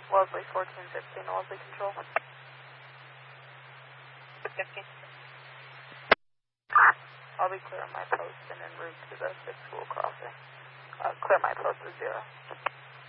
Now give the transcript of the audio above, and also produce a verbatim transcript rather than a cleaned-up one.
Wellesley fourteen fifteen, Wellesley Control. fifteen. I'll be clear on my post and en route to the fifth school crossing. Uh, clear my post to zero.